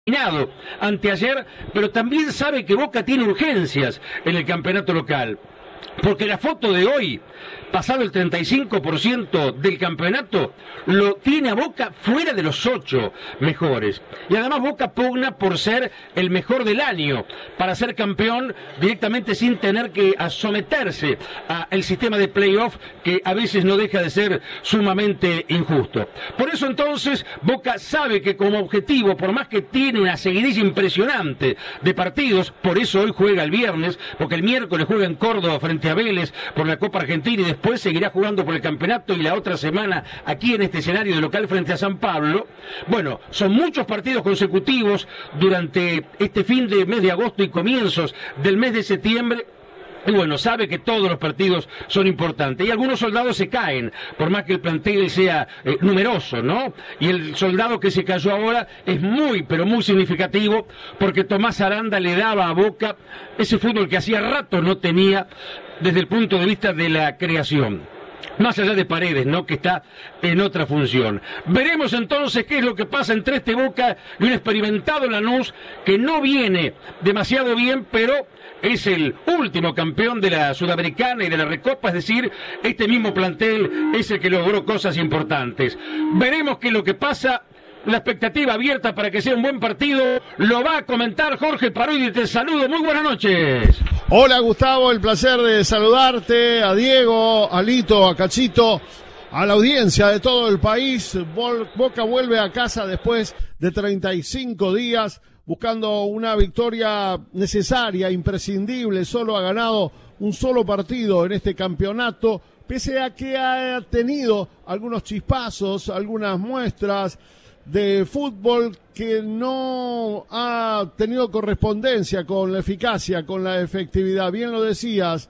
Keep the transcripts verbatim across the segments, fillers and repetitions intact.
anteayer, pero también sabe que Boca tiene urgencias en el campeonato local, porque la foto de hoy, pasado el treinta y cinco por ciento del campeonato, lo tiene a Boca fuera de los ocho mejores. Y además Boca pugna por ser el mejor del año, para ser campeón directamente sin tener que someterse al sistema de playoff, que a veces no deja de ser sumamente injusto. Por eso entonces Boca sabe que como objetivo, por más que tiene una seguidilla impresionante de partidos, por eso hoy juega el viernes, porque el miércoles juega en Córdoba frente a Vélez por la Copa Argentina y después seguirá jugando por el campeonato, y la otra semana aquí en este escenario de local frente a San Pablo. Bueno, son muchos partidos consecutivos durante este fin de mes de agosto y comienzos del mes de septiembre. Y bueno, sabe que todos los partidos son importantes. Y algunos soldados se caen, por más que el plantel sea eh, numeroso, ¿no? Y el soldado que se cayó ahora es muy, pero muy significativo, porque Tomás Aranda le daba a Boca ese fútbol que hacía rato no tenía desde el punto de vista de la creación. Más allá de Paredes, ¿no?, que está en otra función. Veremos entonces qué es lo que pasa entre este Boca y un experimentado Lanús que no viene demasiado bien, pero es el último campeón de la Sudamericana y de la Recopa, es decir, este mismo plantel es el que logró cosas importantes. Veremos qué es lo que pasa. La expectativa abierta para que sea un buen partido lo va a comentar Jorge Parodi. Te saludo, muy buenas noches. Hola Gustavo, el placer de saludarte, a Diego, a Lito, a Cachito, a la audiencia de todo el país. Boca vuelve a casa después de treinta y cinco días buscando una victoria necesaria, imprescindible. Solo ha ganado un solo partido en este campeonato, pese a que ha tenido algunos chispazos, algunas muestras de fútbol que no ha tenido correspondencia con la eficacia, con la efectividad. Bien lo decías,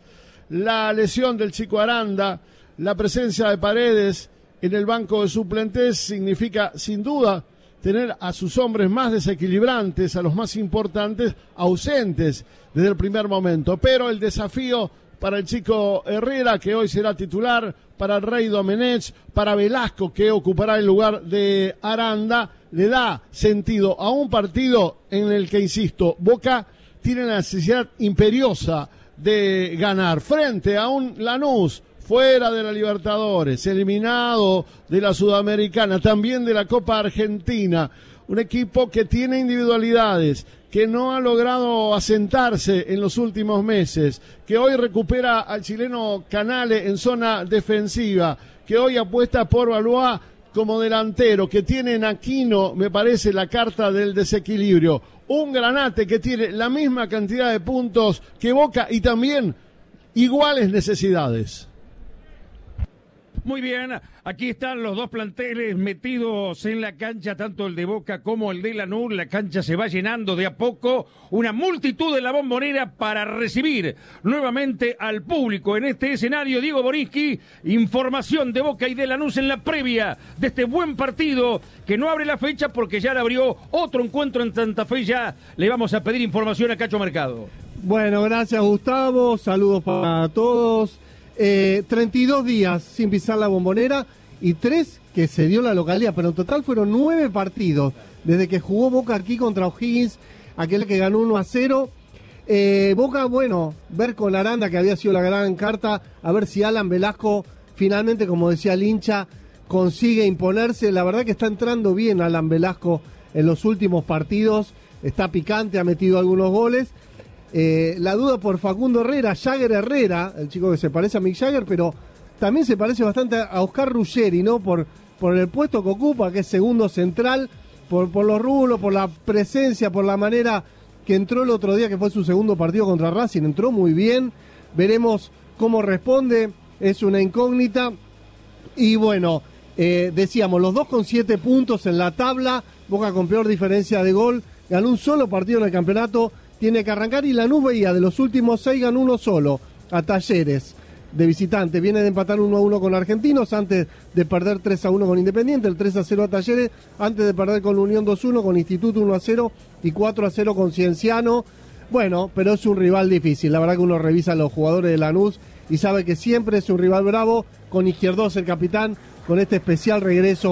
la lesión del Chico Aranda, la presencia de Paredes en el banco de suplentes significa sin duda tener a sus hombres más desequilibrantes, a los más importantes, ausentes desde el primer momento. Pero el desafío para el Chico Herrera, que hoy será titular, para el Rey Domenech, para Velasco, que ocupará el lugar de Aranda, le da sentido a un partido en el que, insisto, Boca tiene la necesidad imperiosa de ganar frente a un Lanús fuera de la Libertadores, eliminado de la Sudamericana, también de la Copa Argentina, un equipo que tiene individualidades, que no ha logrado asentarse en los últimos meses, que hoy recupera al chileno Canale en zona defensiva, que hoy apuesta por Valois como delantero, que tiene en Aquino, me parece, la carta del desequilibrio. Un Granate que tiene la misma cantidad de puntos que Boca y también iguales necesidades. Muy bien, aquí están los dos planteles metidos en la cancha, tanto el de Boca como el de Lanús. La cancha se va llenando de a poco, una multitud de la Bombonera para recibir nuevamente al público en este escenario. Diego Boriski, información de Boca y de Lanús en la previa de este buen partido que no abre la fecha porque ya le abrió otro encuentro en Santa Fe. Ya le vamos a pedir información a Cacho Mercado. Bueno, gracias Gustavo, saludos para todos. Eh, treinta y dos días sin pisar la Bombonera y tres que se dio la localidad, pero en total fueron nueve partidos desde que jugó Boca aquí contra O'Higgins, aquel que ganó uno a cero. Eh, Boca, bueno, ver con Aranda, que había sido la gran carta, a ver si Alan Velasco finalmente, como decía el hincha, consigue imponerse. La verdad que está entrando bien Alan Velasco en los últimos partidos, está picante, ha metido algunos goles. Eh, la duda por Facundo Herrera, Jagger Herrera, el chico que se parece a Mick Jagger, pero también se parece bastante a Oscar Ruggeri, ¿no? Por, por el puesto que ocupa, que es segundo central, por, por los rulos, por la presencia, por la manera que entró el otro día, que fue su segundo partido contra Racing, entró muy bien. Veremos cómo responde, es una incógnita. Y bueno, eh, decíamos, los dos con siete puntos en la tabla, Boca con peor diferencia de gol, ganó un solo partido en el campeonato, tiene que arrancar, y Lanús veía de los últimos seis ganó uno solo a Talleres de visitante. Viene de empatar uno a uno con Argentinos, antes de perder tres a uno con Independiente, el tres a cero a Talleres, antes de perder con Unión dos a uno, con Instituto uno a cero y cuatro a cero con Cienciano. Bueno, pero es un rival difícil. La verdad que uno revisa a los jugadores de Lanús y sabe que siempre es un rival bravo, con Izquierdos el capitán, con este especial regreso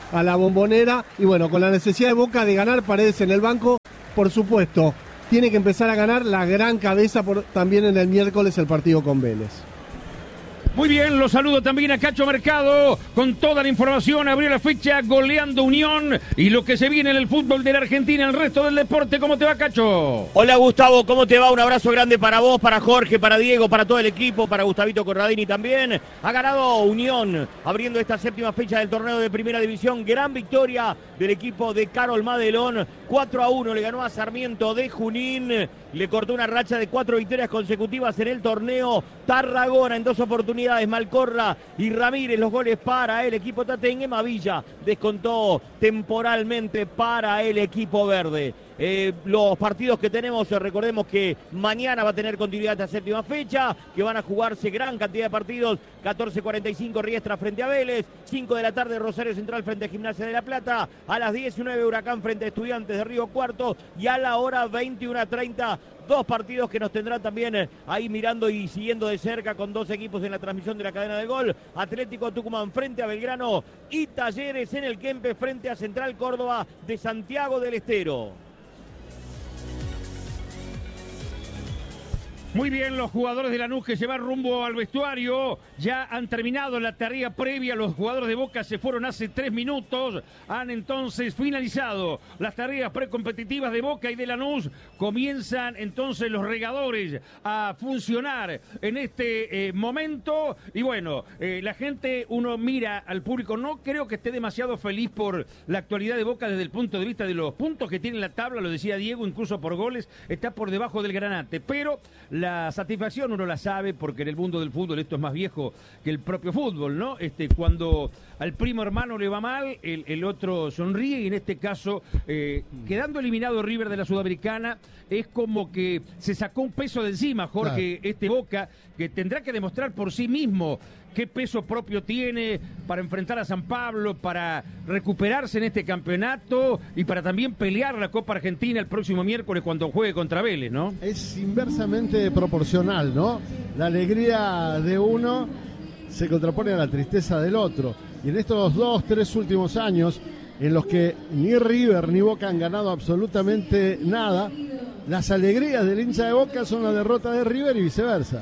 a la Bombonera. Y bueno, con la necesidad de Boca de ganar, Paredes en el banco, por supuesto, tiene que empezar a ganar la gran cabeza por, también en el miércoles el partido con Vélez. Muy bien, los saludo también a Cacho Mercado con toda la información. Abrió la fecha goleando Unión y lo que se viene en el fútbol de la Argentina, el resto del deporte. ¿Cómo te va, Cacho? Hola, Gustavo, ¿cómo te va? Un abrazo grande para vos, para Jorge, para Diego, para todo el equipo, para Gustavito Corradini también. Ha ganado Unión abriendo esta séptima fecha del torneo de Primera División. Gran victoria del equipo de Carol Madelón. cuatro a uno le ganó a Sarmiento de Junín. Le cortó una racha de cuatro victorias consecutivas en el torneo. Tarragona en dos oportunidades, Malcorra y Ramírez, los goles para el equipo tatengue. Mavilla descontó temporalmente para el equipo verde. Eh, los partidos que tenemos, recordemos que mañana va a tener continuidad esta séptima fecha, que van a jugarse gran cantidad de partidos. catorce cuarenta y cinco Riestra frente a Vélez, cinco de la tarde Rosario Central frente a Gimnasia de La Plata, a las diecinueve Huracán frente a Estudiantes de Río Cuarto, y a la hora veintiuno treinta dos partidos que nos tendrán también ahí mirando y siguiendo de cerca con dos equipos en la transmisión de la cadena de gol. Atlético Tucumán frente a Belgrano y Talleres en el Kempes frente a Central Córdoba de Santiago del Estero. Muy bien, los jugadores de Lanús que se van rumbo al vestuario ya han terminado la tarea previa. Los jugadores de Boca se fueron hace tres minutos. Han entonces finalizado las tareas precompetitivas de Boca y de Lanús. Comienzan entonces los regadores a funcionar en este eh, momento. Y bueno, eh, la gente, uno mira al público, no creo que esté demasiado feliz por la actualidad de Boca desde el punto de vista de los puntos que tiene la tabla. Lo decía Diego, incluso por goles, está por debajo del Granate. Pero la La satisfacción uno la sabe porque en el mundo del fútbol esto es más viejo que el propio fútbol, ¿no? Este, cuando al primo hermano le va mal, el, el otro sonríe y en este caso, eh, quedando eliminado River de la Sudamericana, es como que se sacó un peso de encima, Jorge, claro. Este Boca, que tendrá que demostrar por sí mismo qué peso propio tiene para enfrentar a San Pablo, para recuperarse en este campeonato y para también pelear la Copa Argentina el próximo miércoles cuando juegue contra Vélez, ¿no? Es inversamente proporcional, ¿no? La alegría de uno se contrapone a la tristeza del otro. Y en estos dos, tres últimos años, en los que ni River ni Boca han ganado absolutamente nada, las alegrías del hincha de Boca son la derrota de River y viceversa.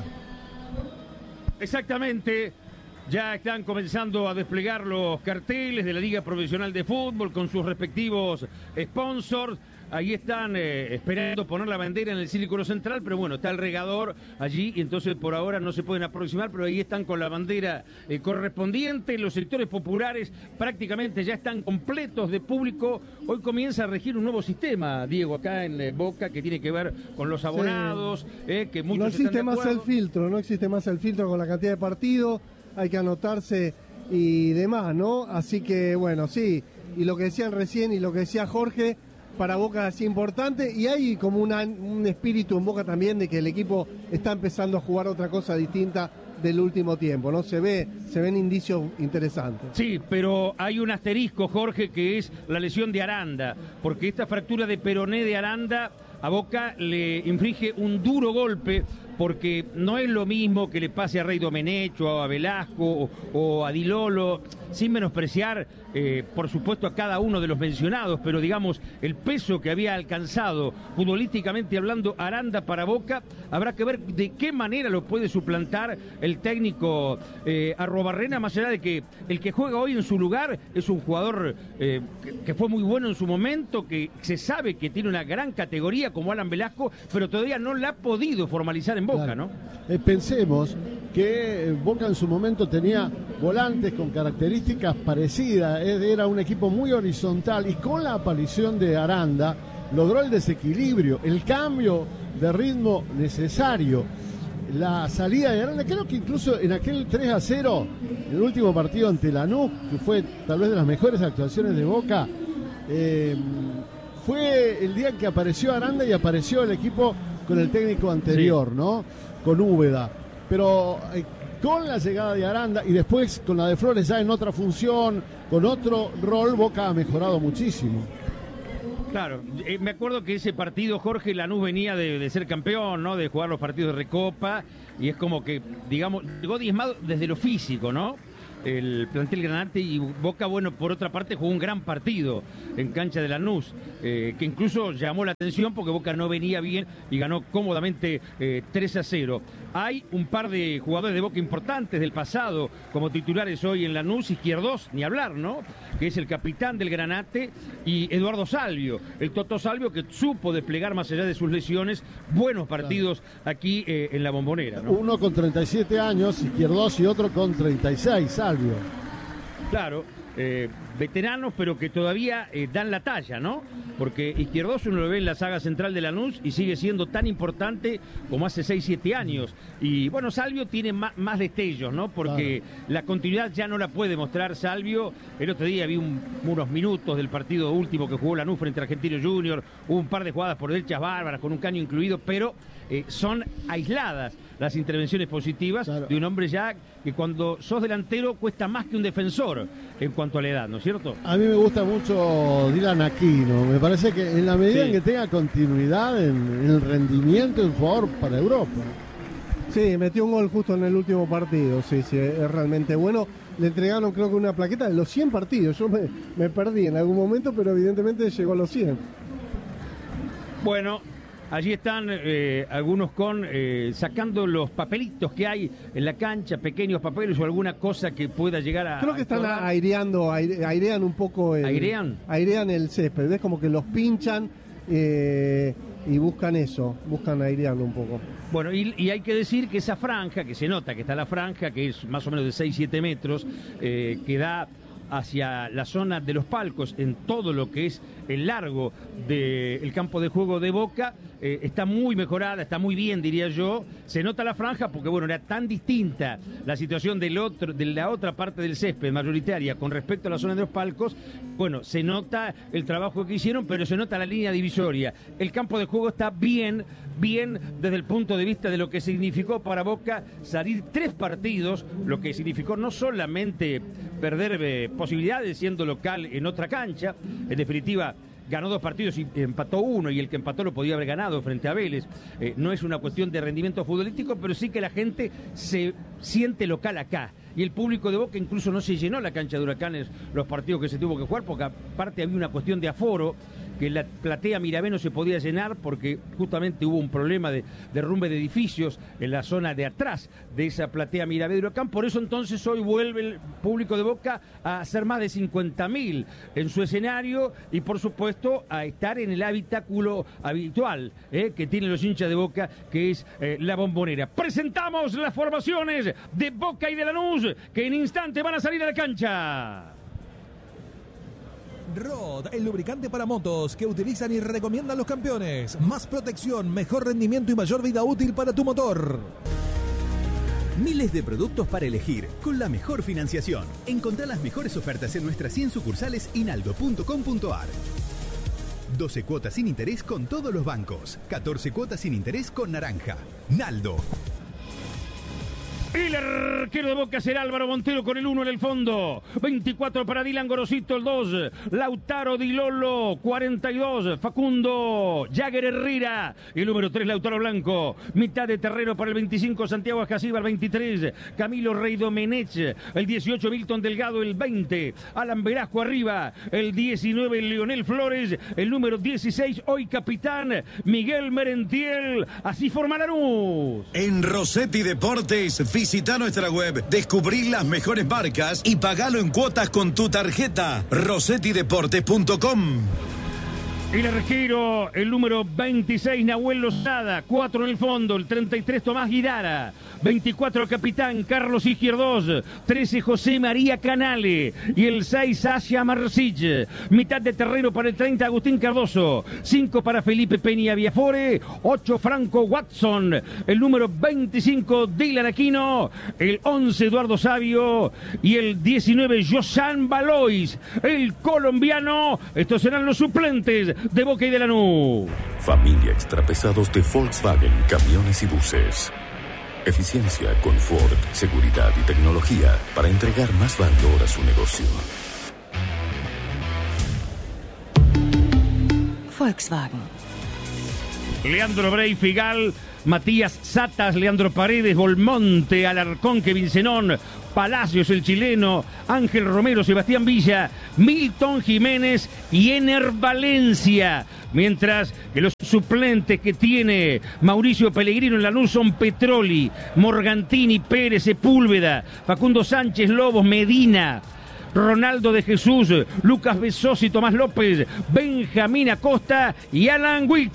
Exactamente. Ya están comenzando a desplegar los carteles de la Liga Profesional de Fútbol con sus respectivos sponsors. Ahí están eh, esperando poner la bandera en el Círculo Central, pero bueno, está el regador allí y entonces por ahora no se pueden aproximar, pero ahí están con la bandera eh, correspondiente. Los sectores populares prácticamente ya están completos de público. Hoy comienza a regir un nuevo sistema, Diego, acá en eh, Boca, que tiene que ver con los abonados, sí. eh, que muchos no existe están de más el filtro, no existe más el filtro con la cantidad de partidos, hay que anotarse y demás, ¿no? Así que bueno, sí, y lo que decían recién y lo que decía Jorge, para Boca es importante y hay como una, un espíritu en Boca también de que el equipo está empezando a jugar otra cosa distinta del último tiempo, ¿no? Se ve, se ven indicios interesantes. Sí, pero hay un asterisco, Jorge, que es la lesión de Aranda, porque esta fractura de peroné de Aranda a Boca le inflige un duro golpe, porque no es lo mismo que le pase a Rey Domenech o a Velasco o, o a Di Lolo, sin menospreciar, eh, por supuesto, a cada uno de los mencionados, pero digamos, el peso que había alcanzado futbolísticamente hablando Aranda para Boca, habrá que ver de qué manera lo puede suplantar el técnico eh, Arrobarrena, más allá de que el que juega hoy en su lugar es un jugador eh, que, que fue muy bueno en su momento, que se sabe que tiene una gran categoría como Alan Velasco, pero todavía no la ha podido formalizar en Boca, claro. ¿No? Eh, pensemos que Boca en su momento tenía volantes con características parecidas, era un equipo muy horizontal y con la aparición de Aranda logró el desequilibrio, el cambio de ritmo necesario, la salida de Aranda. Creo que incluso en aquel tres a cero, el último partido ante Lanús, que fue tal vez de las mejores actuaciones de Boca, eh, fue el día en que apareció Aranda y apareció el equipo con el técnico anterior, sí. ¿No? Con Úbeda. Pero eh, con la llegada de Aranda y después con la de Flores ya en otra función, con otro rol, Boca ha mejorado muchísimo. Claro, eh, me acuerdo que ese partido, Jorge, Lanús venía de, de ser campeón, ¿no? De jugar los partidos de Recopa, y es como que, digamos, llegó diezmado desde lo físico, ¿no? el plantel Granate, y Boca, bueno, por otra parte jugó un gran partido en cancha de Lanús, eh, que incluso llamó la atención porque Boca no venía bien y ganó cómodamente eh, tres a cero. Hay un par de jugadores de Boca importantes del pasado como titulares hoy en Lanús. Izquierdos, ni hablar, ¿no? Que es el capitán del Granate, y Eduardo Salvio, el Toto Salvio, que supo desplegar más allá de sus lesiones buenos partidos aquí eh, en la Bombonera, ¿no? Uno con treinta y siete años, Izquierdos, y otro con treinta y seis, Salvio. Claro, eh, veteranos, pero que todavía eh, dan la talla, ¿no? Porque Izquierdos uno lo ve en la saga central de Lanús y sigue siendo tan importante como hace seis siete años. Y bueno, Salvio tiene más, más destellos, ¿no? Porque claro, la continuidad ya no la puede mostrar Salvio. El otro día vi un, unos minutos del partido último que jugó Lanús frente a Argentino Junior. Hubo un par de jugadas por derechas bárbaras, con un caño incluido, pero eh, son aisladas las intervenciones positivas, claro, de un hombre ya que cuando sos delantero cuesta más que un defensor en cuanto a la edad, ¿no es cierto? A mí me gusta mucho Dylan Aquino. Me parece que en la medida Sí. en que tenga continuidad en, en el rendimiento, es un jugador para Europa. Sí, metió un gol justo en el último partido, sí, sí, es realmente bueno. Le entregaron, creo que una plaqueta de los cien partidos. Yo me, me perdí en algún momento, pero evidentemente llegó a los cien. Bueno, allí están eh, algunos con eh, sacando los papelitos que hay en la cancha, pequeños papeles o alguna cosa que pueda llegar a... Creo que están a aireando, aire, airean un poco el... ¿Airean? Airean el césped, ¿ves? Como que los pinchan eh, y buscan eso, buscan airearlo un poco. Bueno, y, y hay que decir que esa franja, que se nota que está la franja, que es más o menos de seis siete metros, eh, que da hacia la zona de los palcos en todo lo que es el largo del campo de juego de Boca, eh, está muy mejorada, está muy bien, diría yo. Se nota la franja porque, bueno, era tan distinta la situación del otro, de la otra parte del césped mayoritaria con respecto a la zona de los palcos. Bueno, se nota el trabajo que hicieron, pero se nota la línea divisoria. El campo de juego está bien, bien desde el punto de vista de lo que significó para Boca salir tres partidos, lo que significó no solamente perder eh, posibilidades siendo local en otra cancha, en definitiva ganó dos partidos y empató uno, y el que empató lo podía haber ganado frente a Vélez. Eh, no es una cuestión de rendimiento futbolístico, pero sí que la gente se siente local acá. Y el público de Boca incluso no se llenó la cancha de Huracanes los partidos que se tuvo que jugar, porque aparte había una cuestión de aforo, que la platea Mirabé no se podía llenar porque justamente hubo un problema de derrumbe de edificios en la zona de atrás de esa platea Mirabé de Huracán. Por eso entonces hoy vuelve el público de Boca a hacer más de cincuenta mil en su escenario y por supuesto a estar en el habitáculo habitual eh, que tienen los hinchas de Boca, que es eh, la Bombonera. Presentamos las formaciones de Boca y de Lanús, que en instante van a salir a la cancha. Rod, el lubricante para motos que utilizan y recomiendan los campeones. Más protección, mejor rendimiento y mayor vida útil para tu motor. Miles de productos para elegir, con la mejor financiación. Encontrá las mejores ofertas en nuestras cien sucursales y naldo punto com punto a r. doce cuotas sin interés con todos los bancos. catorce cuotas sin interés con Naranja. Naldo. El arquero de Boca será Álvaro Montero con el uno en el fondo. veinticuatro para Dylan Gorosito, el dos. Lautaro Di Lolo, cuarenta y dos. Facundo Jagger Herrera. El número tres, Lautaro Blanco. Mitad de terreno para el veinticinco, Santiago Ascasiba, el veintitrés. Camilo Rey Domenech, el dieciocho, Milton Delgado, el veinte. Alan Velasco arriba, el diecinueve, Leonel Flores. El número dieciséis, hoy capitán, Miguel Merentiel. Así forma Lanús. En Rossetti Deportes, visita nuestra web, descubrí las mejores marcas y pagalo en cuotas con tu tarjeta. rossetti deportes punto com. El arquero, el número veintiséis, Nahuel Lozada, cuatro en el fondo, el treinta y tres, Tomás Guidara, veinticuatro, capitán Carlos Izquierdos, trece, José María Canale y el seis, Asia Marcich. Mitad de terreno para el treinta, Agustín Cardoso, cinco para Felipe Peña Viafore, ocho, Franco Watson, el número veinticinco, Dylan Aquino, el once, Eduardo Savio y el diecinueve, Josan Valois, el colombiano. Estos serán los suplentes de Boca y de Lanús. Familia Extrapesados de Volkswagen, camiones y buses. Eficiencia, confort, seguridad y tecnología para entregar más valor a su negocio. Volkswagen. Leandro Brey, Figal, Matías Satas, Leandro Paredes, Volmonte, Alarcón, Kevin Zenón, Palacios, el chileno, Ángel Romero, Sebastián Villa, Milton Jiménez y Ener Valencia. Mientras que los suplentes que tiene Mauricio Pellegrino en Lanús son Petroli, Morgantini, Pérez, Sepúlveda, Facundo Sánchez, Lobos, Medina, Ronaldo de Jesús, Lucas Besosi, Tomás López, Benjamín Acosta y Alan Wick.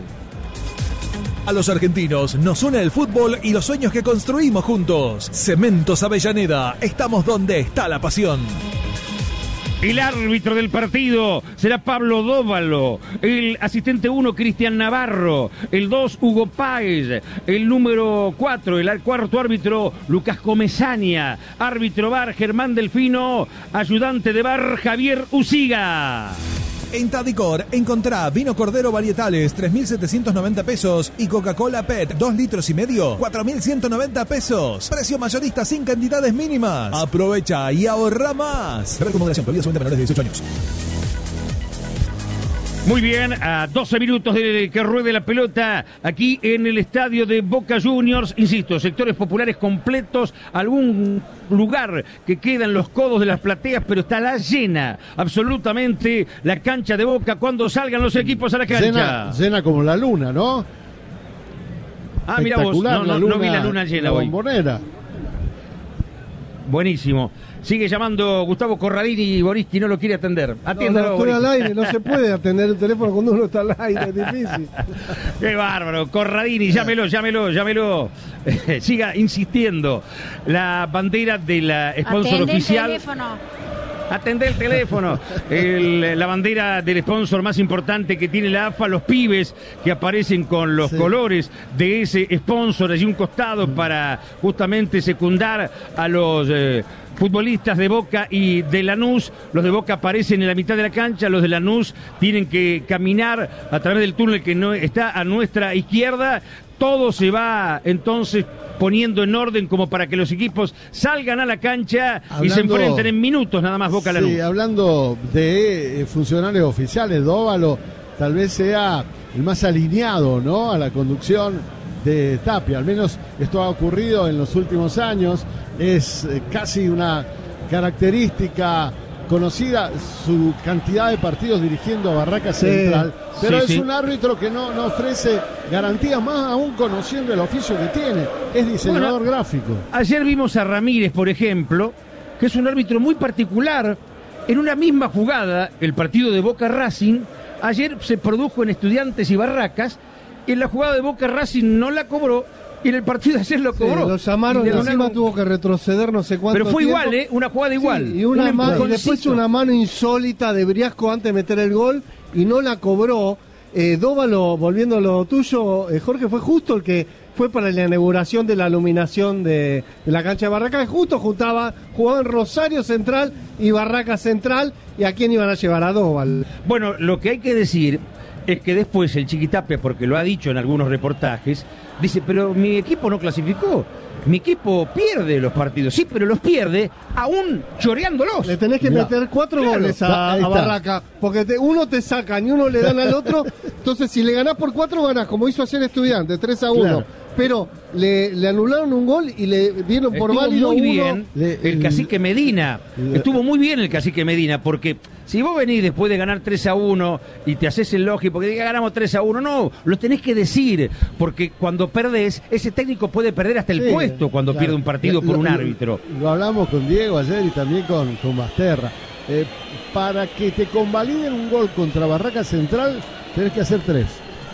A los argentinos nos une el fútbol y los sueños que construimos juntos. Cementos Avellaneda, estamos donde está la pasión. El árbitro del partido será Pablo Dóvalo, el asistente uno Cristian Navarro, el dos Hugo Páez, el número cuatro, el cuarto árbitro Lucas Comesaña, árbitro V A R Germán Delfino, ayudante de V A R Javier Uciga. En Tadicor encontrá vino Cordero Varietales tres mil setecientos noventa pesos y Coca-Cola P E T dos litros y medio cuatro mil ciento noventa pesos. Precio mayorista sin cantidades mínimas. Aprovecha y ahorra más. Beber con moderación, bebidas solamente menores de dieciocho años. Muy bien, a doce minutos de que ruede la pelota aquí en el estadio de Boca Juniors. Insisto, sectores populares completos, algún lugar que queda en los codos de las plateas, pero está la llena absolutamente la cancha de Boca cuando salgan los equipos a la cancha. Llena, llena como la luna, ¿no? Ah, mira vos, no, no, no vi la luna llena hoy. Bombonera. Buenísimo. Sigue llamando Gustavo Corradini y Boriski no lo quiere atender. Atiéndalo, no, no, estoy al aire, no se puede atender el teléfono cuando uno está al aire, es difícil. Qué bárbaro. Corradini, llámelo, llámelo, llámelo. Siga insistiendo. La bandera de la sponsor Atende oficial. El teléfono. Atende el teléfono. El, la bandera del sponsor más importante que tiene la A F A, los pibes que aparecen con los sí. colores de ese sponsor allí un costado para justamente secundar a los eh, futbolistas de Boca y de Lanús. Los de Boca aparecen en la mitad de la cancha, los de Lanús tienen que caminar a través del túnel que no está a nuestra izquierda. Todo se va entonces poniendo en orden como para que los equipos salgan a la cancha hablando, y se enfrenten en minutos nada más Boca Lanús. Sí, hablando de eh, funcionarios oficiales, Dóvalo tal vez sea el más alineado, ¿no?, a la conducción de Tapia. Al menos esto ha ocurrido en los últimos años. Es eh, casi una característica conocida su cantidad de partidos dirigiendo a Barracas sí, Central, pero sí, es sí. un árbitro que no, no ofrece garantías, más aún conociendo el oficio que tiene, es diseñador bueno, gráfico. Ayer vimos a Ramírez, por ejemplo, que es un árbitro muy particular. En una misma jugada, el partido de Boca Racing, ayer se produjo en Estudiantes y Barracas, y en la jugada de Boca Racing no la cobró, y en el partido de ayer lo cobró. Sí, lo llamaron y, y encima una... tuvo que retroceder no sé cuánto Pero fue tiempo. igual, ¿eh? Una jugada igual. Sí, y, una un ma- y después una mano insólita de Briasco antes de meter el gol y no la cobró. Eh, Dóvalo, volviendo a lo tuyo, eh, Jorge, fue justo el que fue para la inauguración de la iluminación de, de la cancha de Barracas. Justo juntaba, jugaban Rosario Central y Barracas Central. ¿Y a quién iban a llevar? A Dóvalo. Bueno, lo que hay que decir es que después el Chiquitapia, porque lo ha dicho en algunos reportajes, dice, pero mi equipo no clasificó, mi equipo pierde los partidos. Sí, pero los pierde aún choreándolos. Le tenés que no. meter cuatro claro, goles a, a Barraca, porque te, uno te sacan y uno le dan al otro. Entonces, si le ganás por cuatro, ganás, como hizo ayer Estudiantes, tres a uno. Claro. Pero le, le anularon un gol y le dieron por Estuvo válido muy uno. bien le, el, el cacique Medina. Le, Estuvo muy bien el cacique Medina, porque si vos venís después de ganar tres a uno y te haces el lógico, porque diga ganamos tres a uno, no, lo tenés que decir, porque cuando perdés, ese técnico puede perder hasta el sí, puesto cuando claro. pierde un partido lo, por un lo, árbitro. Lo hablamos con Diego ayer y también con, con Basterra. Eh, para que te convaliden un gol contra Barraca Central, tenés que hacer tres.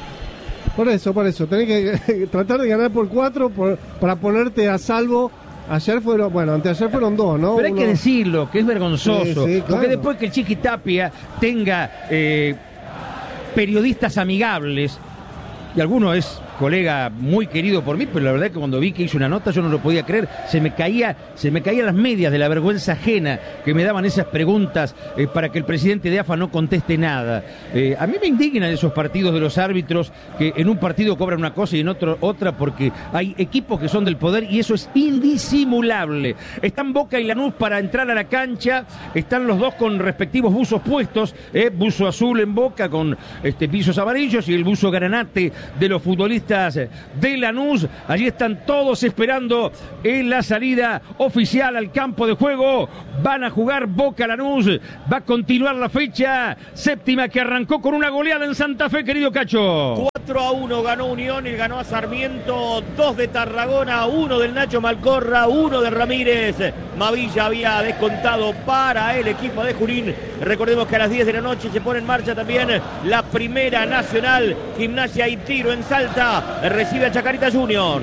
Por eso, por eso, tenés que tratar de ganar por cuatro por, para ponerte a salvo. Ayer fueron, bueno, anteayer fueron dos, ¿no? Pero hay Uno... que decirlo, que es vergonzoso. Sí, sí, claro. Porque después que el Chiquitapia tenga eh, periodistas amigables, y alguno es colega muy querido por mí, pero la verdad es que cuando vi que hizo una nota yo no lo podía creer, se me caía, se me caían las medias de la vergüenza ajena que me daban esas preguntas eh, para que el presidente de A F A no conteste nada. Eh, a mí me indignan esos partidos de los árbitros que en un partido cobran una cosa y en otro otra, porque hay equipos que son del poder y eso es indisimulable. Están Boca y Lanús para entrar a la cancha, están los dos con respectivos buzos puestos, eh, buzo azul en Boca con este, pisos amarillos y el buzo granate de los futbolistas futbolistas de Lanús. Allí están todos esperando en la salida oficial al campo de juego. Van a jugar Boca Lanús. Va a continuar la fecha séptima que arrancó con una goleada en Santa Fe, querido Cacho. cuatro a uno ganó Unión y ganó a Sarmiento. Dos de Tarragona, uno del Nacho Malcorra, uno de Ramírez. Mavilla había descontado para el equipo de Junín. Recordemos que a las diez de la noche se pone en marcha también la Primera Nacional. Gimnasia y Tiro en Salta recibe a Chacarita Junior.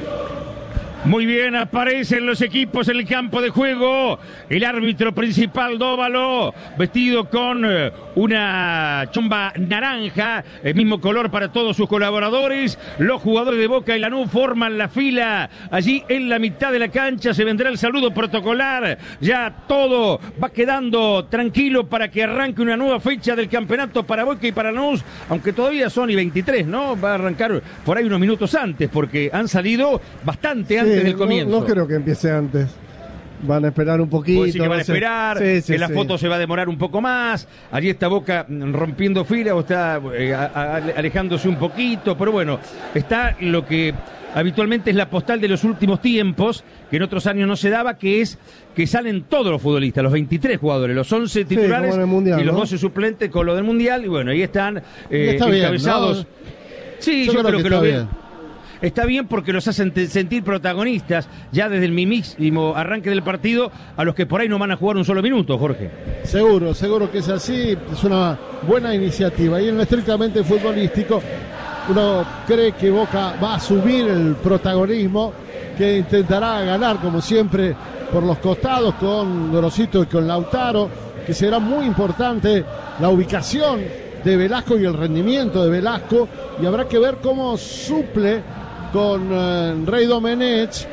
Muy bien, aparecen los equipos en el campo de juego. El árbitro principal, Dóvalo, vestido con eh, una chomba naranja, el mismo color para todos sus colaboradores. Los jugadores de Boca y Lanús forman la fila. Allí en la mitad de la cancha se vendrá el saludo protocolar. Ya todo va quedando tranquilo para que arranque una nueva fecha del campeonato para Boca y para Lanús, aunque todavía son y veintitrés, ¿no? Va a arrancar por ahí unos minutos antes, porque han salido bastante antes. Sí, del comienzo. No, no creo que empiece antes. Van a esperar un poquito. Puede decir que van a esperar, sí, sí, que la sí. foto se va a demorar un poco más. Allí está Boca rompiendo fila o está eh, a, a, alejándose un poquito, pero bueno, está lo que habitualmente es la postal de los últimos tiempos, que en otros años no se daba, que es que salen todos los futbolistas, los veintitrés jugadores, los once titulares sí, mundial, y los ¿no? doce suplentes con lo del Mundial, y bueno, ahí están eh, está bien, encabezados. ¿no? Sí, yo, yo, creo, creo que, que, está lo bien. ven. Está bien porque los hacen sentir protagonistas ya desde el mismísimo arranque del partido, a los que por ahí no van a jugar un solo minuto, Jorge. Seguro, seguro que es así, es una buena iniciativa. Y en lo estrictamente futbolístico, uno cree que Boca va a subir el protagonismo, que intentará ganar como siempre por los costados con Gorosito y con Lautaro, que será muy importante la ubicación de Velasco y el rendimiento de Velasco, y habrá que ver cómo suple con eh, Rey Domenech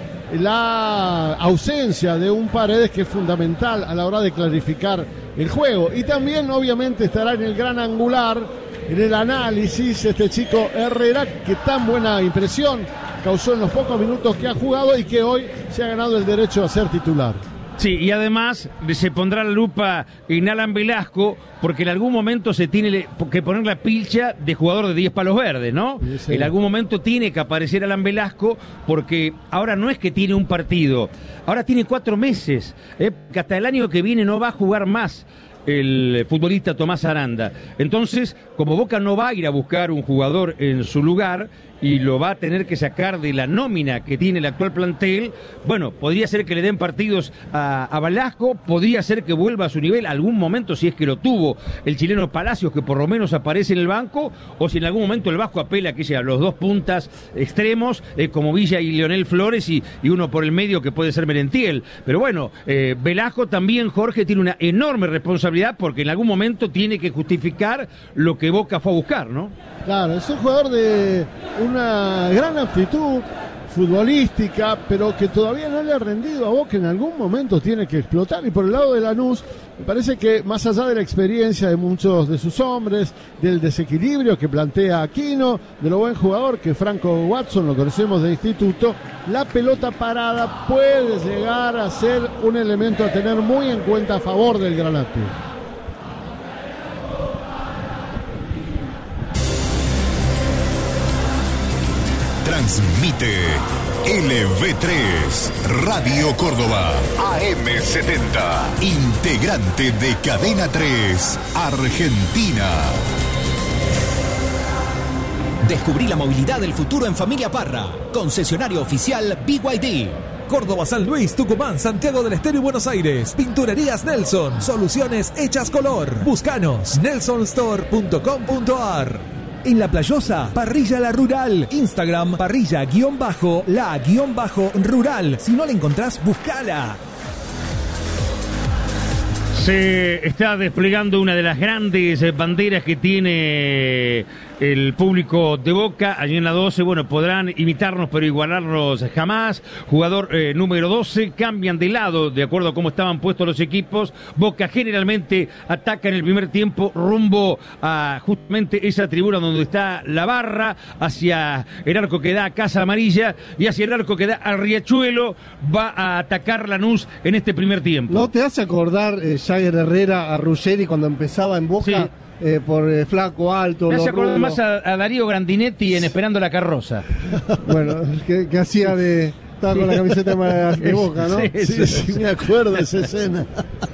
la ausencia de un Paredes, que es fundamental a la hora de clarificar el juego. Y también obviamente estará en el gran angular, en el análisis, este chico Herrera, que tan buena impresión causó en los pocos minutos que ha jugado y que hoy se ha ganado el derecho a ser titular. Sí, y además se pondrá la lupa en Alan Velasco, porque en algún momento se tiene que poner la pilcha de jugador de diez palos verdes, ¿no? Sí, sí. En algún momento tiene que aparecer Alan Velasco, porque ahora no es que tiene un partido, ahora tiene cuatro meses, ¿eh? Que hasta el año que viene no va a jugar más el futbolista Tomás Aranda. Entonces, como Boca no va a ir a buscar un jugador en su lugar y lo va a tener que sacar de la nómina que tiene el actual plantel, bueno, podría ser que le den partidos a, a Velasco, podría ser que vuelva a su nivel algún momento, si es que lo tuvo el chileno Palacios, que por lo menos aparece en el banco, o si en algún momento el Vasco apela que sea los dos puntas extremos, eh, como Villa y Leonel Flores, y, y uno por el medio que puede ser Merentiel. Pero bueno, eh, Velasco también, Jorge, tiene una enorme responsabilidad, porque en algún momento tiene que justificar lo que Boca fue a buscar, ¿no? Claro, es un jugador de una gran aptitud futbolística, pero que todavía no le ha rendido a Boca. En algún momento tiene que explotar. Y por el lado de Lanús, me parece que más allá de la experiencia de muchos de sus hombres, del desequilibrio que plantea Aquino, de lo buen jugador que Franco Watson, lo conocemos de instituto, la pelota parada puede llegar a ser un elemento a tener muy en cuenta a favor del Granate. Transmite L V tres, Radio Córdoba, A M setenta, integrante de Cadena tres, Argentina. Descubrí la movilidad del futuro en Familia Parra, concesionario oficial B Y D. Córdoba, San Luis, Tucumán, Santiago del Estero y Buenos Aires. Pinturerías Nelson. Soluciones hechas color. Búscanos. nelson store punto com punto a r. En La Playosa, Parrilla La Rural. Instagram, parrilla-la-rural. Si no la encontrás, buscala. Se está desplegando una de las grandes banderas que tiene el público de Boca. Allí en la doce, bueno, podrán imitarnos pero igualarnos jamás. Jugador eh, número doce, cambian de lado de acuerdo a cómo estaban puestos los equipos. Boca generalmente ataca en el primer tiempo rumbo a justamente esa tribuna donde está la barra, hacia el arco que da a Casa Amarilla y hacia el arco que da al Riachuelo. Va a atacar Lanús en este primer tiempo. ¿No te hace acordar eh, Jagger Herrera a Ruggeri cuando empezaba en Boca? Sí. eh, por eh, flaco, alto. Me hace los acordar rulos. más a, a Darío Grandinetti en Esperando la Carroza. Bueno, que, que hacía de... Estaba con la camiseta de, de Boca, ¿no? Sí, Sí, sí, me acuerdo de esa escena.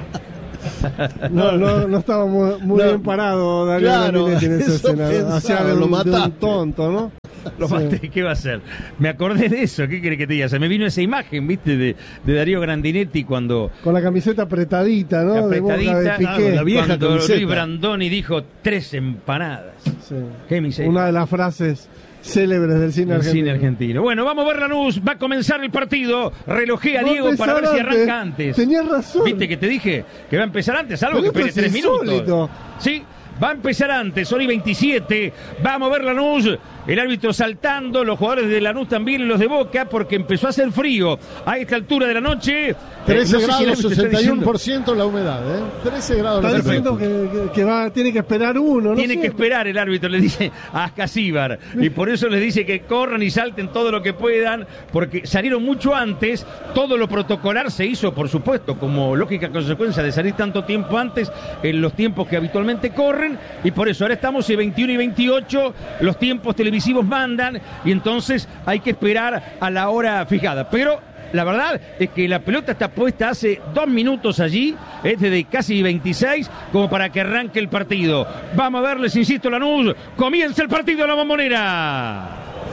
No, no, no estaba muy, muy No. bien parado Darío Claro, Grandinetti en esa eso escena. pensaba, Hacía de lo un, de un mataste. tonto, ¿no? Lo Sí. maté, ¿qué va a hacer? Me acordé de eso, ¿qué querés que te diga? Se me vino esa imagen, ¿viste? De, de Darío Grandinetti cuando... Con la camiseta apretadita, ¿no? De Boca, de apretadita, Piqué. la vieja cuando camiseta. Luis Brandoni dijo tres empanadas. Sí. Qué miseria. Una de las frases célebres del cine El argentino. cine argentino. Bueno, vamos a ver Lanús. Va a comenzar el partido. Relojea Va a Diego para ver empezar si antes. arranca antes. Tenías razón. ¿Viste que te dije que va a empezar antes? Algo Pero que espere esto tres es minutos. insólito. Sí, va a empezar antes. Son y veintisiete. Vamos a ver Lanús. El árbitro saltando. Los jugadores de Lanús también, los de Boca, porque empezó a hacer frío a esta altura de la noche. trece Eh, no sé si el grados, árbitro está sesenta y uno diciendo- por ciento la humedad, ¿eh? trece grados. Está la diciendo temperatura. que, que- que va, tiene que esperar uno, ¿no? Tiene sé. que esperar el árbitro, le dice a Ascasíbar. Y por eso les dice que corran y salten todo lo que puedan, porque salieron mucho antes. Todo lo protocolar se hizo, por supuesto, como lógica consecuencia de salir tanto tiempo antes, en los tiempos que habitualmente corren. Y por eso ahora estamos en veintiuno y veintiocho, los tiempos televisivos mandan, y entonces hay que esperar a la hora fijada. Pero la verdad es que la pelota está puesta hace dos minutos allí, es desde casi veintiséis, como para que arranque el partido. Vamos a verles, insisto, Lanús. Comienza el partido de la Bombonera.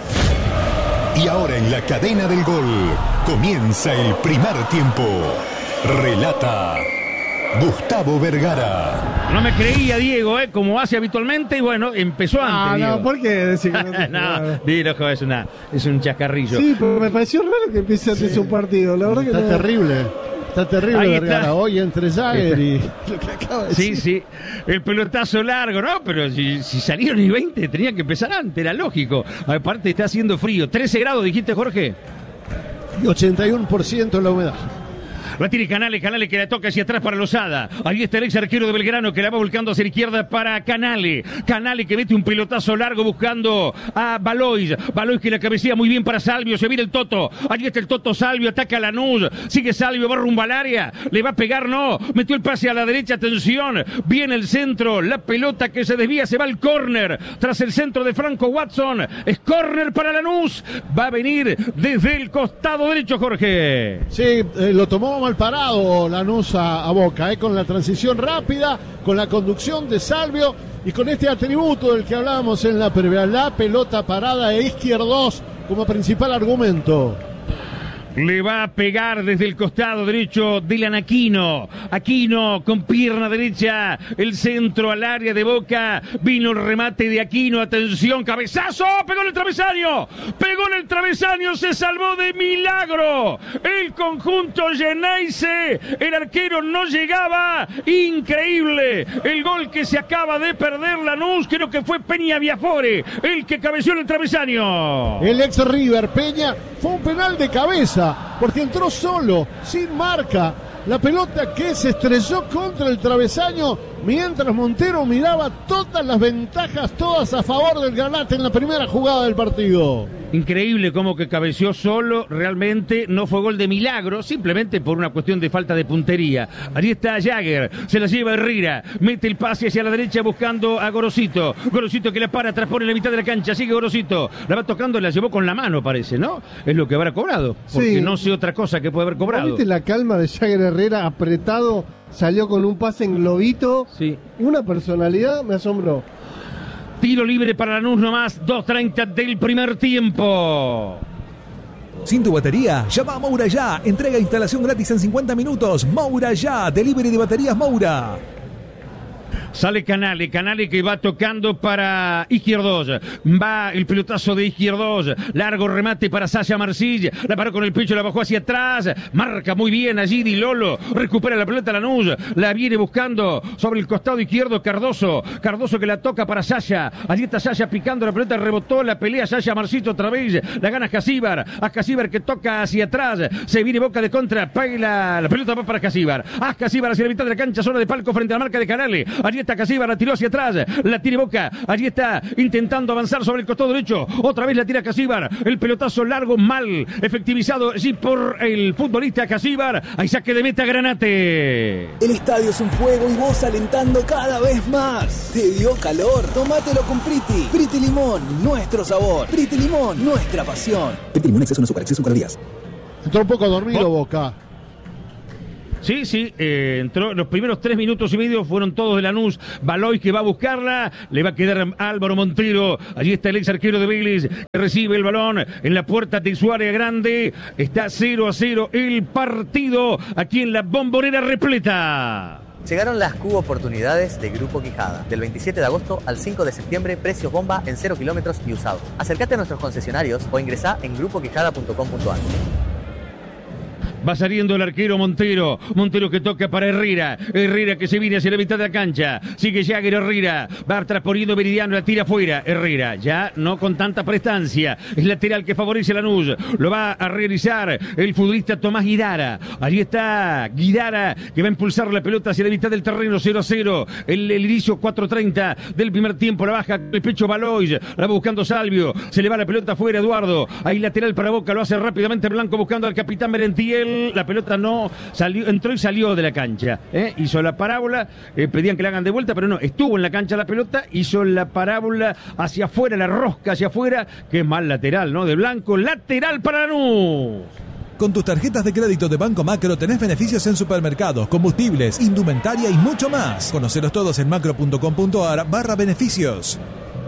Y ahora en la cadena del gol comienza el primer tiempo. Relata Gustavo Vergara. No me creía Diego, ¿eh? Como hace habitualmente, y bueno, empezó antes. Ah, Diego. no, ¿por qué decir que no se no, jugaba? dilo, joder, es, una, es un chascarrillo. Sí, pero me pareció raro que empiece antes Sí. un partido. La verdad que Está no. terrible. Está terrible, Ahí Vergara. está. Hoy entre Jagger y lo que acaba de Sí, decir. sí, el pelotazo largo, ¿no? Pero si, si salieron y veinte, tenían que empezar antes, era lógico. Aparte está haciendo frío. trece grados, dijiste, Jorge. Y ochenta y uno por ciento la humedad. La tiene Canales, Canales que la toca hacia atrás para Lozada. Ahí está el ex arquero de Belgrano que la va volcando hacia la izquierda para Canales. Canales que mete un pelotazo largo buscando a Balois. Balois que la cabecea muy bien para Salvio. Se viene el Toto. Allí está el Toto Salvio. Ataca a Lanús. Sigue Salvio. Va rumbo al área. Le va a pegar, no. Metió el pase a la derecha. Atención. Viene el centro. La pelota que se desvía. Se va al córner. Tras el centro de Franco Watson. Es córner para Lanús. Va a venir desde el costado derecho, Jorge. Sí, eh, lo tomó mal parado Lanús a, a Boca, eh, con la transición rápida, con la conducción de Salvio y con este atributo del que hablábamos en la previa, la pelota parada e izquierdos como principal argumento. Le va a pegar desde el costado derecho Dylan Aquino. Aquino con pierna derecha. El centro al área de Boca. Vino el remate de Aquino. Atención, cabezazo. Pegó en el travesaño. Pegó en el travesaño. Se salvó de milagro. El conjunto Geneise. El arquero no llegaba. Increíble. El gol que se acaba de perder Lanús. Creo que fue Peña Viafore el que cabeció en el travesaño. El ex River Peña, fue un penal de cabeza porque entró solo, sin marca. La pelota que se estrelló contra el travesaño mientras Montero miraba todas las ventajas, todas a favor del Granate en la primera jugada del partido. Increíble cómo que cabeció solo, realmente no fue gol de milagro, simplemente por una cuestión de falta de puntería. Allí está Jagger, se la lleva Herrera, mete el pase hacia la derecha buscando a Gorosito. Gorosito que la para, transpone en la mitad de la cancha, sigue Gorosito, la va tocando y la llevó con la mano, parece, ¿no? Es lo que habrá cobrado, porque Sí. no sé otra cosa que puede haber cobrado. ¿Viste la calma de Jagger Herrera apretado? Salió con un pase en globito. Sí. Una personalidad me asombró. Tiro libre para Lanús nomás, dos treinta del primer tiempo. Sin tu batería, llama a Moura Ya. Entrega e instalación gratis en cincuenta minutos. Moura Ya, delivery de baterías Moura. Sale Canale, Canale que va tocando para Izquierdos. Va el pelotazo de Izquierdos. Largo remate para Sasha Marcilla. La paró con el pecho, la bajó hacia atrás. Marca muy bien allí Di Lolo. Recupera la pelota Lanús. La viene buscando sobre el costado izquierdo Cardoso. Cardoso que la toca para Sasha. Allí está Sasha picando la pelota. Rebotó la pelea Sasha Marcito otra vez. La gana Casíbar. A Casíbar que toca hacia atrás. Se viene Boca de contra. Paila. La pelota va para Casíbar. A Casíbar hacia la mitad de la cancha. Zona de palco frente a la marca de Canale. Allí está Casíbar, la tiró hacia atrás, la tiene Boca, allí está intentando avanzar sobre el costado derecho, otra vez la tira Casíbar, el pelotazo largo, mal efectivizado allí por el futbolista Casíbar, hay saque de meta Granate. El estadio es un fuego y vos alentando cada vez más. ¿Te dio calor? Tómatelo con Priti. Priti Limón, nuestro sabor. Priti Limón, nuestra pasión. Priti Limón, exceso no azúcar, exceso en calorías. Entró un poco dormido Boca. Sí, sí, eh, entró los primeros tres minutos y medio fueron todos de Lanús. Baloy que va a buscarla, le va a quedar a Álvaro Montero. Allí está el ex arquero de Vélez que recibe el balón en la puerta de su área grande. Está cero a cero el partido aquí en la Bombonera repleta. Llegaron las Cubo Oportunidades de Grupo Quijada. Del veintisiete de agosto al cinco de septiembre, precios bomba en cero kilómetros y usado. Acércate a nuestros concesionarios o ingresá en grupo quijada punto com punto a r. Va saliendo el arquero Montero. Montero que toca para Herrera. Herrera que se viene hacia la mitad de la cancha. Sigue Jagger Herrera. Va transponiendo Meridiano. La tira afuera. Herrera ya no con tanta prestancia. Es lateral que favorece a Lanús. Lo va a realizar el futbolista Tomás Guidara. Allí está Guidara que va a impulsar la pelota hacia la mitad del terreno. cero a cero. El, el inicio cuatro treinta del primer tiempo. La baja el pecho Balois. La va buscando Salvio. Se le va la pelota afuera Eduardo. Ahí lateral para Boca. Lo hace rápidamente Blanco buscando al capitán Merentiel. La pelota no salió, entró y salió de la cancha, ¿eh? Hizo la parábola, eh, pedían que la hagan de vuelta, pero no, estuvo en la cancha la pelota, hizo la parábola hacia afuera, la rosca hacia afuera, que es mal lateral, ¿no? De Blanco, lateral para Lanús. Con tus tarjetas de crédito de Banco Macro tenés beneficios en supermercados, combustibles, indumentaria y mucho más. Conocelos todos en macro punto com punto a r barra beneficios.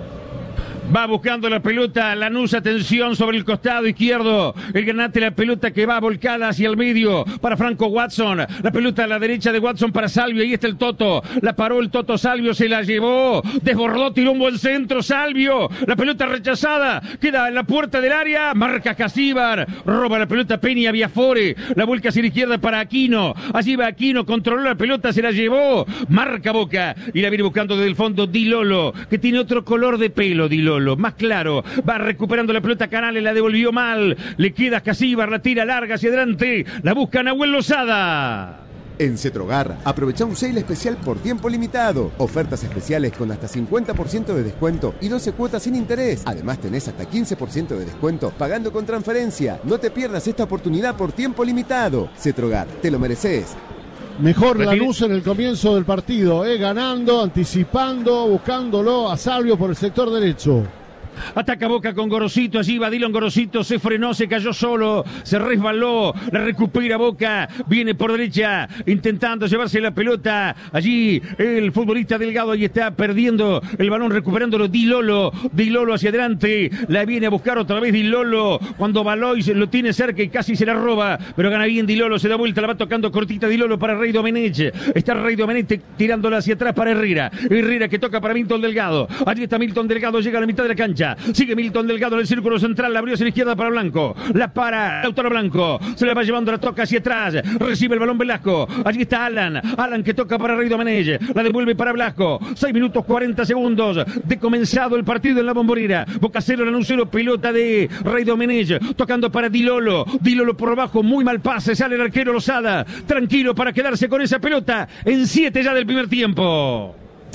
Va buscando la pelota Lanús, atención sobre el costado izquierdo. El Granate, la pelota que va volcada hacia el medio para Franco Watson. La pelota a la derecha de Watson para Salvio. Ahí está el Toto. La paró el Toto Salvio, se la llevó. Desbordó, tiró un buen centro. Salvio. La pelota rechazada. Queda en la puerta del área. Marca Casíbar. Roba la pelota Peña Viafore. La vuelca hacia la izquierda para Aquino. Allí va Aquino. Controló la pelota, se la llevó. Marca Boca. Y la viene buscando desde el fondo Di Lolo, que tiene otro color de pelo, Di Lolo. Más claro, va recuperando la pelota Canales, la devolvió mal, le queda Casíbar, la tira larga hacia adelante, la busca Nahuel Lozada. En Cetrogar, aprovecha un sale especial por tiempo limitado. Ofertas especiales con hasta cincuenta por ciento de descuento y doce cuotas sin interés. Además tenés hasta quince por ciento de descuento pagando con transferencia. No te pierdas esta oportunidad por tiempo limitado. Cetrogar, te lo mereces. Mejor Lanús en el comienzo del partido, eh, ganando, anticipando, buscándolo a Salvio por el sector derecho. Ataca Boca con Gorosito, allí va Dylan Gorosito, se frenó, se cayó solo, se resbaló, la recupera Boca, viene por derecha, intentando llevarse la pelota, allí el futbolista Delgado, ahí está perdiendo el balón, recuperándolo Di Lolo, Di Lolo hacia adelante, la viene a buscar otra vez Di Lolo, cuando Baloy lo tiene cerca y casi se la roba, pero gana bien Di Lolo, se da vuelta, la va tocando cortita Di Lolo para Rey Domenech, está Rey Domenech tirándola hacia atrás para Herrera, Herrera que toca para Milton Delgado, allí está Milton Delgado, llega a la mitad de la cancha, sigue Milton Delgado en el círculo central, la abrió hacia la izquierda para Blanco, la para Lautaro Blanco, se la va llevando, la toca hacia atrás, recibe el balón Velasco, allí está Alan, Alan que toca para Rey Domenech, la devuelve para Blasco, seis minutos cuarenta segundos de comenzado el partido en la Bombonera, Boca cero, Lanús cero, pelota de Rey Domenech, tocando para Di Lolo, Di Lolo por abajo, muy mal pase, sale el arquero Lozada, tranquilo para quedarse con esa pelota, en siete ya del primer tiempo.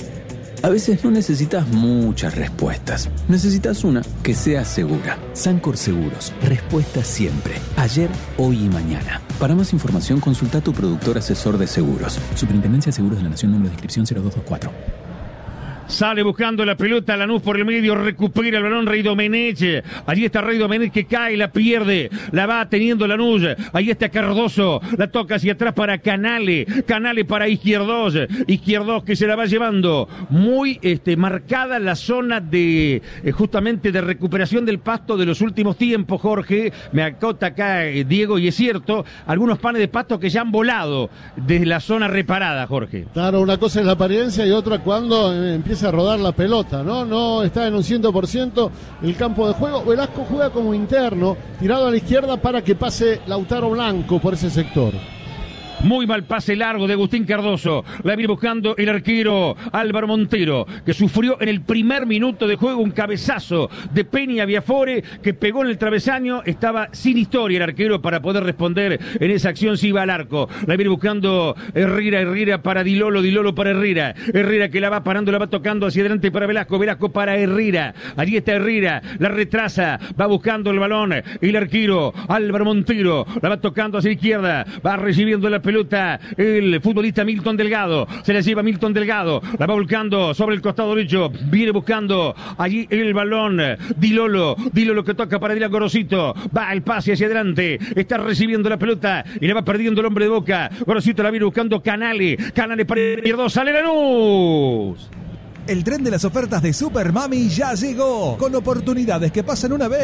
A veces no necesitas muchas respuestas. Necesitas una que sea segura. Sancor Seguros. Respuesta siempre. Ayer, hoy y mañana. Para más información, consulta a tu productor asesor de seguros. Superintendencia de Seguros de la Nación, número de inscripción cero dos dos cuatro. Sale buscando la pelota Lanús por el medio, recupera el balón Rey Domenech. Allí está Rey Domenech que cae, la pierde, la va teniendo Lanús. Ahí está Cardoso, la toca hacia atrás para Canale, Canale para Izquierdos, Izquierdos que se la va llevando. Muy este, marcada la zona de eh, justamente de recuperación del pasto de los últimos tiempos, Jorge. Me acota acá eh, Diego y es cierto, algunos panes de pasto que ya han volado desde la zona reparada, Jorge. Claro, una cosa es la apariencia y otra cuando eh, empieza a rodar la pelota, ¿no? No está en un cien por ciento el campo de juego. Velasco juega como interno, tirado a la izquierda para que pase Lautaro Blanco por ese sector. Muy mal pase largo de Agustín Cardoso. La viene buscando el arquero Álvaro Montero, que sufrió en el primer minuto de juego un cabezazo de Peña Viafore, que pegó en el travesaño. Estaba sin historia el arquero para poder responder en esa acción si iba al arco. La viene buscando Herrera, Herrera para Dilolo, Dilolo para Herrera. Herrera que la va parando, la va tocando hacia adelante para Velasco, Velasco para Herrera. Allí está Herrera, la retrasa, va buscando el balón. El arquero Álvaro Montero la va tocando hacia la izquierda, va recibiendo la pelota el futbolista Milton Delgado, se la lleva Milton Delgado, la va volcando sobre el costado derecho, viene buscando allí el balón Dilolo, Dilolo que toca para Dylan Gorosito, va el pase hacia adelante, está recibiendo la pelota y la va perdiendo el hombre de Boca. Gorosito la viene buscando Canale, Canale para el dos, sale Lanús. El tren de las ofertas de Super Mami ya llegó, con oportunidades que pasan una vez.